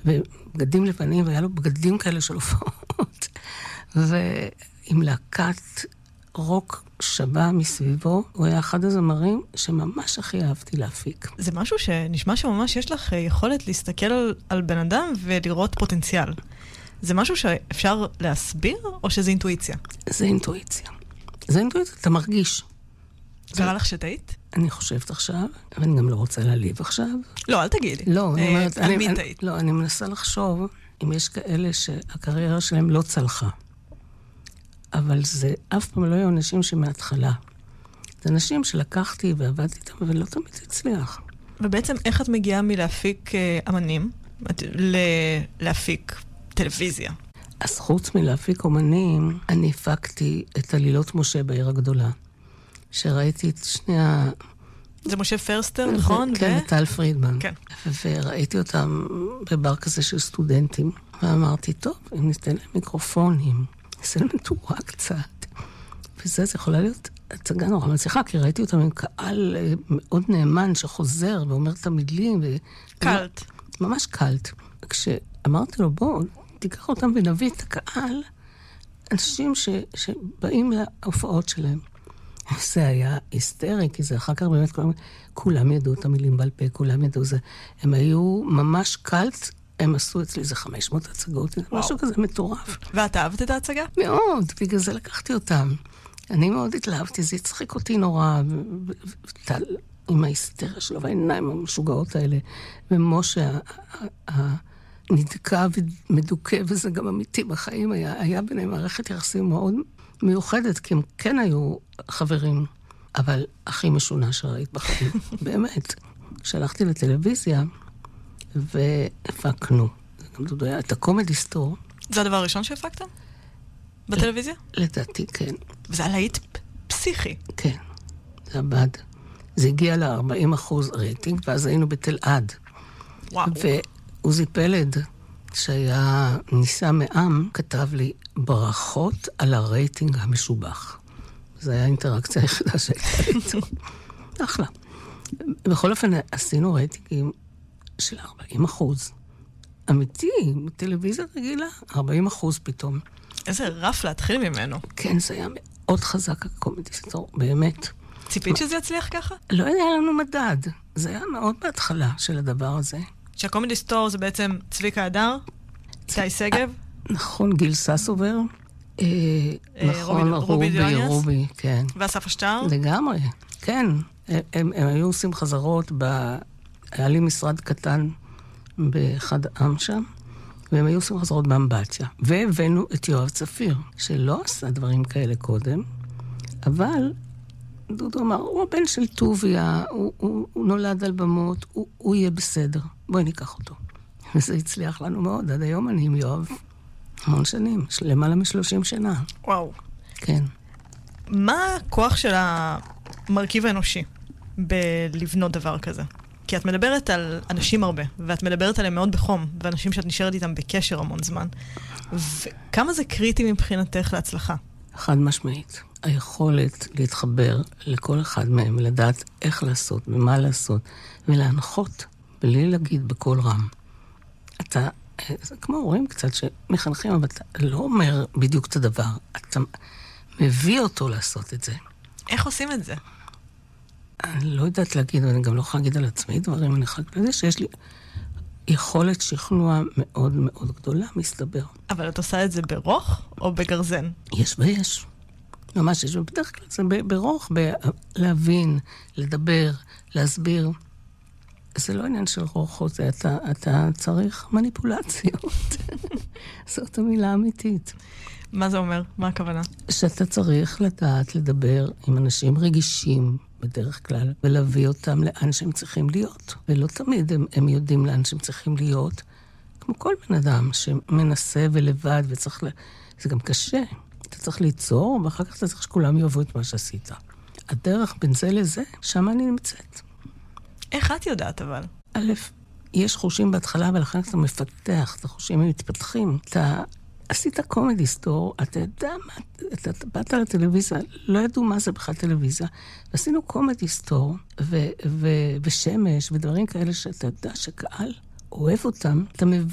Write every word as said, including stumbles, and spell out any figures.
ובגדים לבנים, והיה לו בגדים כאלה של הופעות, ועם להקת רוק שבה מסביבו, הוא היה אחד הזמרים שממש הכי אהבתי להפיק. זה משהו שנשמע שממש יש לך יכולת להסתכל על, על בן אדם ולראות פוטנציאל. זה משהו שאפשר להסביר, או שזה אינטואיציה? זה אינטואיציה. זה אינטואיציה, אתה מרגיש. קרה לך שטעית? אני חושבת עכשיו, ואני גם לא רוצה להליב עכשיו. לא, אל תגידי. לא, אני אומרת, על מי טעית? לא, אני מנסה לחשוב אם יש כאלה שהקריירה שלהם לא צלחה. אבל זה אף פעם לא היו אנשים שמההתחלה. זה אנשים שלקחתי ועבדתי איתם, אבל לא תמיד הצליח. ובעצם איך את מגיעה מלהפיק אמנים, להפיק טלוויזיה? אז חוץ מלהפיק אומנים, אני הפקתי את עלילות משה בעיר הגדולה. שראיתי את שני ה... זה משה פרסטר, נכון? כן, טל פרידמן. כן. וראיתי אותם בבר כזה של סטודנטים, ואמרתי, טוב, אם ניתן להם מיקרופונים, נעשה להם תאורה קצת. וזה, זה יכולה להיות הצגה נורא מצליחה, כי ראיתי אותם עם קהל מאוד נאמן שחוזר ואומר את המילים. ו... קלט. ממש קלט. כשאמרתי לו, בוא, תיקח אותם ונביא את הקהל, אנשים ש... שבאים להופעות שלהם. זה היה היסטרי, כי זה אחר כך באמת כולם, כולם ידעו את המילים בעל פה, כולם ידעו זה. הם היו ממש קלט, הם עשו אצלי איזה חמש מאות הצגות, וואו. משהו כזה מטורף. ואת אהבת את ההצגה? מאוד, בגלל זה לקחתי אותם. אני מאוד התלהבתי, זה הצחיק אותי נורא, וטל עם ההיסטריה שלו, והעיניים המשוגעות האלה, ומשה הנדקה ומדוכא, וזה גם אמיתי בחיים, היה, היה ביניהם מערכת יחסים מאוד מיוחדת, כי הם כן היו חברים, אבל הכי משונה שראית בחיים, באמת. שלחתי לטלוויזיה, והפקנו. גם דודו היה את הקומדי סטור. זה הדבר הראשון שהפקתם? בטלוויזיה? לדעתי, כן. וזה היה להיט פסיכי. כן, זה עבד. זה הגיע ל-ארבעים אחוז רייטינג, ואז היינו בתל עד. וואו. ועוזי פלד, שהיה ניסה מעם, כתב לי ברכות על הרייטינג המשובח. זו הייתה האינטראקציה היחידה שהייתה איתו. אחלה. בכל אופן, עשינו רייטינגים של ארבעים אחוז. אמיתי, טלוויזיה רגילה, ארבעים אחוז פתאום. איזה רף להתחיל ממנו. כן, זה היה מאוד חזק הקומדי סטור, באמת. ציפית שזה יצליח ככה? לא היה לנו מדד. זה היה מאוד בהתחלה של הדבר הזה. שהקומדי סטור זה בעצם צביקה אדר, צי סגב? נכון, גיל ססובר. נכון, רובי, רובי, כן. ואסף אשטר? לגמרי, כן. הם היו עושים חזרות, היה לי משרד קטן באחד עם שם, והם היו עושים חזרות באמבטיה. והבאנו את יואב צפיר, שלא עשה דברים כאלה קודם, אבל דודו אמר, הוא הבן של טוביה, הוא, הוא, הוא נולד על במות, הוא, הוא יהיה בסדר, בואי ניקח אותו. וזה הצליח לנו מאוד, עד היום אני עם יואב המון שנים, למעלה משלושים שנה. וואו. כן. מה הכוח של המרכיב האנושי בלבנות דבר כזה? כי את מדברת על אנשים הרבה, ואת מדברת עליהם מאוד בחום, ואנשים שאת נשארת איתם בקשר המון זמן. וכמה זה קריטי מבחינתך להצלחה? חד משמעית. היכולת להתחבר לכל אחד מהם, לדעת איך לעשות ומה לעשות, ולהנחות, בלי להגיד בכל רם. אתה, זה כמו רואים קצת שמחנכים, אבל אתה לא אומר בדיוק את הדבר. אתה מביא אותו לעשות את זה. איך עושים את זה? אני לא יודעת להגיד, ואני גם לא יכולה להגיד על עצמי דברים, אני יכולה להגיד שיש לי יכולת שכנוע מאוד מאוד גדולה, מסתבר. אבל את עושה את זה ברוך או בגרזן? יש ויש. ממש יש, ובדרך כלל זה ברוך, להבין, לדבר, להסביר. זה לא עניין של רוחו, זה אתה, אתה צריך מניפולציות. זאת המילה האמיתית. מה זה אומר? מה הכוונה? שאתה צריך לדעת לדבר עם אנשים רגישים, בדרך כלל, ולהביא אותם לאן שהם צריכים להיות. ולא תמיד הם, הם יודעים לאן שהם צריכים להיות, כמו כל בן אדם שמנסה ולבד, וצריך ל... זה גם קשה. אתה צריך ליצור, ואחר כך אתה צריך שכולם יאהבו את מה שעשית. הדרך בין זה לזה, שם אני נמצאת. איך את יודעת אבל? א', יש חושים בהתחלה, ולכן אתה מפתח, את החושים הם מתפתחים. אתה עשית קומדי סטור, אתה יודע מה, אתה, אתה באת לטלוויזיה, לא ידעו מה זה בכלל טלוויזיה, ועשינו קומדי סטור, ו, ו, ושמש, ודברים כאלה שאתה יודע שקהל אוהב אותם, אתה מבין